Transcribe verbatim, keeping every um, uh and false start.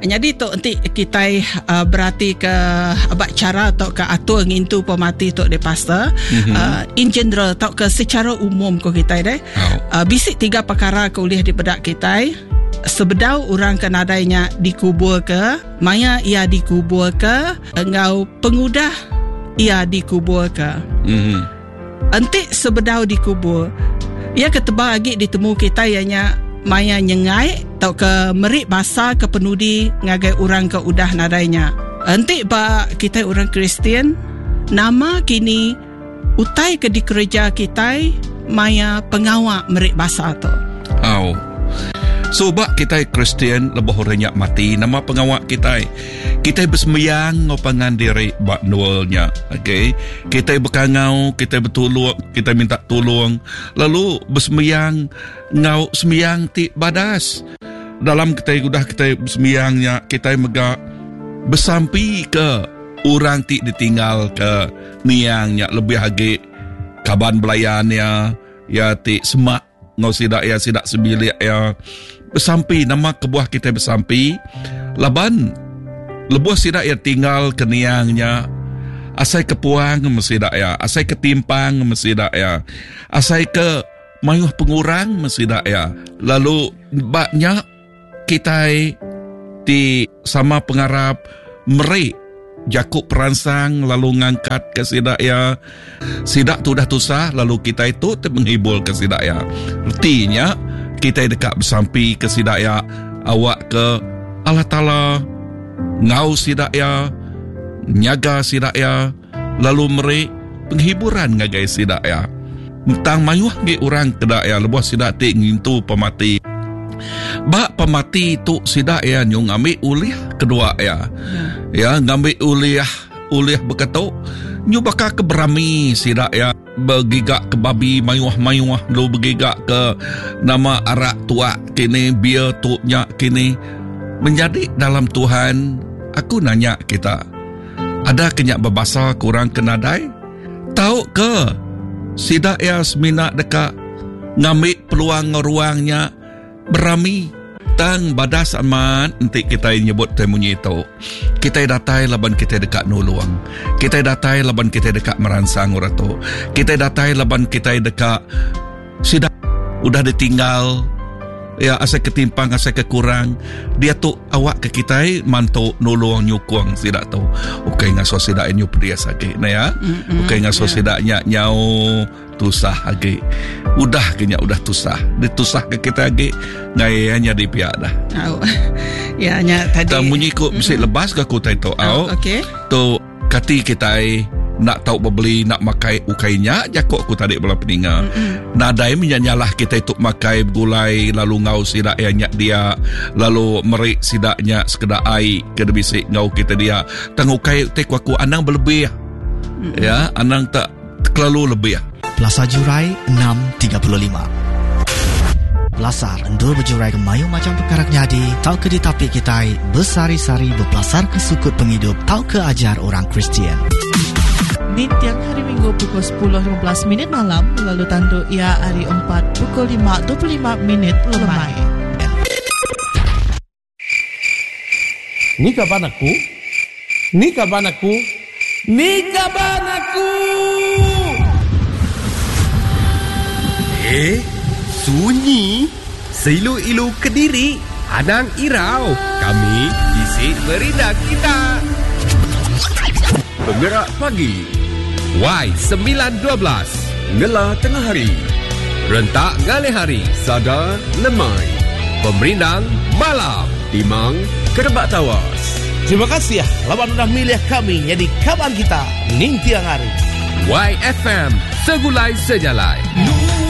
Jadi tok nanti kita uh, berarti ke abak cara tok ke atur ngintu pemati tok de pastor. Mm-hmm. Uh, in general tok ke secara umum ko kita deh. Oh. Uh, bisik tiga perkara ke ulih di bedak kita. Sebedau orang kenadainya dikubur ke, maya ia dikubur ke, engau pengudah ia dikubur ke. Mm-hmm. Entik sebedau dikubur, ia ketebal lagi ditemu kita ianya maya nyengai tau ke merik basa ke penudi ngagai orang ke udah nadainya. Entik ba kita orang Kristian, nama kini utai ke di gereja kita maya pengawak merik basa tu. Oh. So, bak kita Kristian lebih renyak mati nama pengawak kita. Kita bersemayang ngopangan diri bak nualnya. Okay? Kita berkangau, kita bertolong, kita minta tolong. Lalu bersemayang ngau semayang ti badas. Dalam kita udah kita bersemayangnya, kita megak bersampi ke orang ti ditinggal ke niangnya lebih hagi kaban belayannya ya ti semak ngau sidak ya sidak sebilik ya. Bersampi, nama kebuah kita bersampi. Laban, lebuh sidak ya tinggal ke niangnya. Asai ke puang mesidak ya. Asai ke timpang mesidak ya. Asai ke mayuh pengurang mesidak ya. Lalu, baknya kita di sama pengarap merik jakuk peransang lalu ngangkat ke sidak ya. Sidak tu dah tusah lalu kita itu menghibur ke sidak ya. Artinya kita dekat bersampi ke sidak ya, awak ke Allah Ta'ala ngau sidak ya, nyaga sidak ya, lalu merik penghiburan ngagai sidak ya. Tentang mayuh gi orang kedak ya, lebuh sidak tik ngintu pemati. Bak pemati tu sidak ya nyung ambil uliah kedua ya. Ya, ngambil uliah uliah berkatuk nyu bakal ke berami sidak ya, bergigak ke babi mayuah-mayuah lu bergigak ke nama arak tua kini biar tuknya kini menjadi dalam Tuhan. Aku nanya kita, ada kenyak berbasa kurang kenadai? Tahu ke sidak ya semina dekat ngambil peluang ruangnya berami tang badas aman. Nanti kita nyebut temunya itu kita datai laban kita dekat nuluang, kita datai laban kita dekat meransang urato, kita datai laban kita dekat sidak udah ditinggal ya, asal ketimpang asal kekurang dia tu awak ke kita mantu nuluang nyukuang sidak tu. Okey ngaso sidak nyu pedia sakit nah ya. Okey ngaso sidaknya nyau tusah lagi. Udah kenya udah tusah. Ditusah ke kita lagi ngayanya di pihak dah. Oh. Ya nya tadi. Tak bunyi ko bisa lepas ke kutai tu. Oh, okey. Tu kati kita nak tahu beli nak makai ukainya jakok ku tadi belah peninga. Nadai menyanyalah kita itu makai gulai lalu ngau sidak yang nyak dia lalu merik sidaknya sekedar air ke bisik ngau kita dia. Tangukai tek waku anang berlebih. Ya, anang tak terlalu lebih. Plaza Jurai enam tiga lima. Belasar endul berjurai ke mayu macam perkara nyadi. Tau ke di tapi kita bersari-sari berpelasar ke sukut penghidup. Tau ke ajar orang Kristian. Di tiang hari Minggu pukul sepuluh lima belas minit malam, lalu tanduk ia hari empat pukul lima dua puluh lima minit lemai. Ni kapan aku? Ni kapan aku? Ni kapan aku? Eh, sunyi. Seilu-ilu Kediri, Anang Irau. Kami isi merindak kita. Penggerak pagi Y sembilan dua belas Ngela tengah hari, rentak ngalih hari, sadar lemai, pemerindang malam, timang kerebak tawas. Terima kasih ya lawan udah milih kami jadi kawan kita ning tiang hari. Y F M segulai sejalai.